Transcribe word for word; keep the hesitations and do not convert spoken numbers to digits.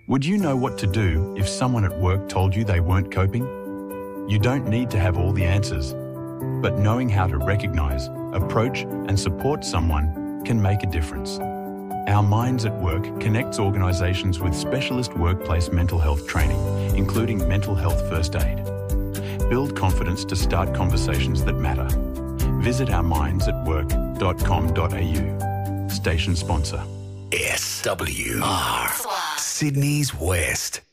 Would you know what to do if someone at work told you they weren't coping? You don't need to have all the answers, but knowing how to recognise, approach and support someone can make a difference. Our Minds at Work connects organisations with specialist workplace mental health training, including mental health first aid. Build confidence to start conversations that matter. Visit our minds at work dot com dot a u. Station sponsor. S W R, Sydney's West.